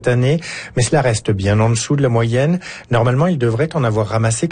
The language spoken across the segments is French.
année, mais cela reste bien en dessous de la moyenne. Normalement, il devrait en avoir ramassé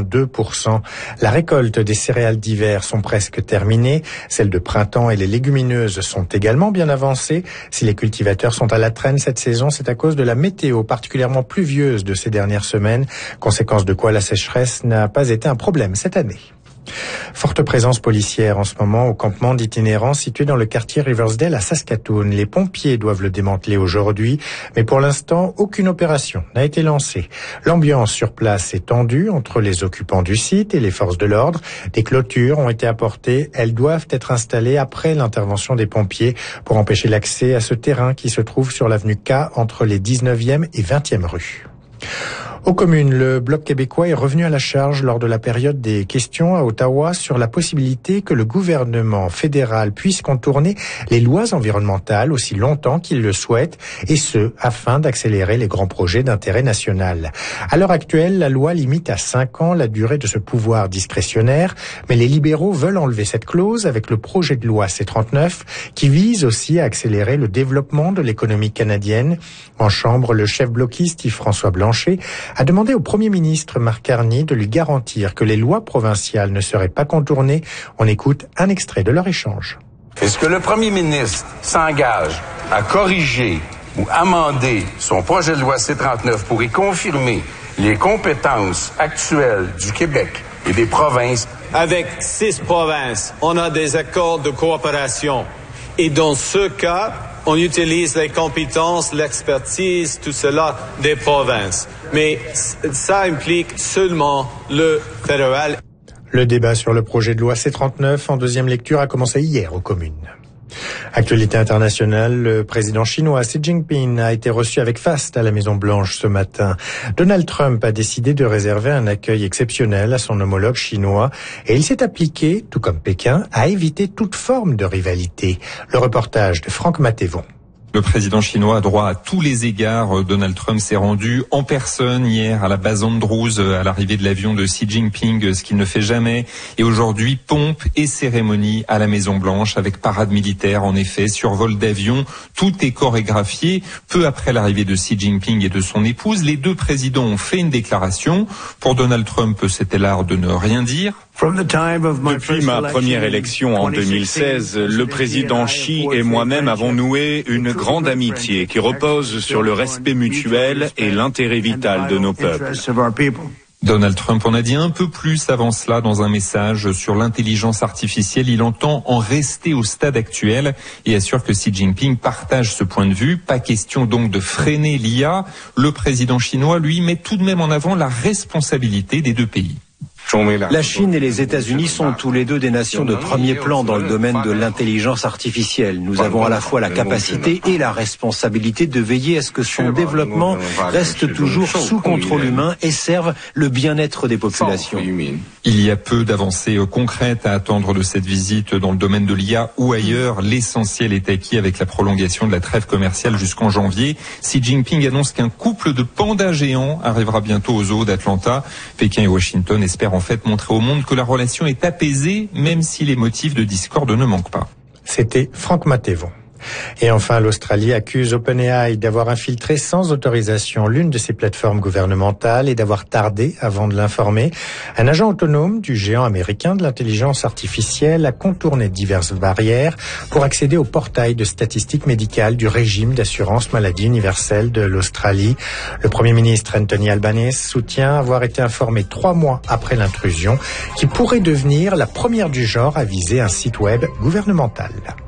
82%. La récolte des céréales d'hiver sont presque terminées. Celles de printemps et les légumineuses sont également bien avancées. Si les cultivateurs sont à la traîne cette saison, c'est à cause de la météo particulièrement pluvieuse de ces dernières semaines, conséquence de quoi la sécheresse n'a pas été un problème cette année. Forte présence policière en ce moment au campement d'itinérants situé dans le quartier Riversdale à Saskatoon. Les pompiers doivent le démanteler aujourd'hui, mais pour l'instant, aucune opération n'a été lancée. L'ambiance sur place est tendue entre les occupants du site et les forces de l'ordre. Des clôtures ont été apportées. Elles doivent être installées après l'intervention des pompiers pour empêcher l'accès à ce terrain qui se trouve sur l'avenue K entre les 19e et 20e rues. Aux communes, le Bloc québécois est revenu à la charge lors de la période des questions à Ottawa sur la possibilité que le gouvernement fédéral puisse contourner les lois environnementales aussi longtemps qu'il le souhaite, et ce, afin d'accélérer les grands projets d'intérêt national. À l'heure actuelle, la loi limite à 5 ans la durée de ce pouvoir discrétionnaire, mais les libéraux veulent enlever cette clause avec le projet de loi C-39 qui vise aussi à accélérer le développement de l'économie canadienne. En Chambre, le chef bloquiste Yves-François Blanchet a demandé au Premier ministre Marc Carney de lui garantir que les lois provinciales ne seraient pas contournées. On écoute un extrait de leur échange. Est-ce que le Premier ministre s'engage à corriger ou amender son projet de loi C-39 pour y confirmer les compétences actuelles du Québec et des provinces? Avec 6 provinces, on a des accords de coopération. Et dans ce cas, on utilise les compétences, l'expertise, tout cela des provinces. Mais ça implique seulement le fédéral. Le débat sur le projet de loi C-39 en deuxième lecture a commencé hier aux communes. Actualité internationale, le président chinois Xi Jinping a été reçu avec faste à la Maison-Blanche ce matin. Donald Trump a décidé de réserver un accueil exceptionnel à son homologue chinois et il s'est appliqué, tout comme Pékin, à éviter toute forme de rivalité. Le reportage de Franck Matévon. Le président chinois a droit à tous les égards. Donald Trump s'est rendu en personne hier à la base Andrews à l'arrivée de l'avion de Xi Jinping, ce qu'il ne fait jamais. Et aujourd'hui, pompe et cérémonie à la Maison-Blanche avec parade militaire, en effet, survol d'avion. Tout est chorégraphié. Peu après l'arrivée de Xi Jinping et de son épouse, les deux présidents ont fait une déclaration. Pour Donald Trump, c'était l'art de ne rien dire. Depuis ma première élection en 2016, le président Xi et moi-même avons noué une grande amitié qui repose sur le respect mutuel et l'intérêt vital de nos peuples. Donald Trump en a dit un peu plus avant cela dans un message sur l'intelligence artificielle. Il entend en rester au stade actuel et assure que Xi Jinping partage ce point de vue. Pas question donc de freiner l'IA. Le président chinois, lui, met tout de même en avant la responsabilité des deux pays. La Chine et les États-Unis sont tous les deux des nations de premier plan dans le domaine de l'intelligence artificielle. Nous avons à la fois la capacité et la responsabilité de veiller à ce que son développement reste toujours sous contrôle humain et serve le bien-être des populations. Il y a peu d'avancées concrètes à attendre de cette visite dans le domaine de l'IA ou ailleurs. L'essentiel est acquis avec la prolongation de la trêve commerciale jusqu'en janvier. Xi Jinping annonce qu'un couple de pandas géants arrivera bientôt aux eaux d'Atlanta. Pékin et Washington espèrent en fait montrer au monde que la relation est apaisée, même si les motifs de discorde ne manquent pas. C'était Franck Matévon. Et enfin, l'Australie accuse OpenAI d'avoir infiltré sans autorisation l'une de ses plateformes gouvernementales et d'avoir tardé avant de l'informer. Un agent autonome du géant américain de l'intelligence artificielle a contourné diverses barrières pour accéder au portail de statistiques médicales du régime d'assurance maladie universelle de l'Australie. Le Premier ministre Anthony Albanese soutient avoir été informé 3 mois après l'intrusion, qui pourrait devenir la première du genre à viser un site web gouvernemental.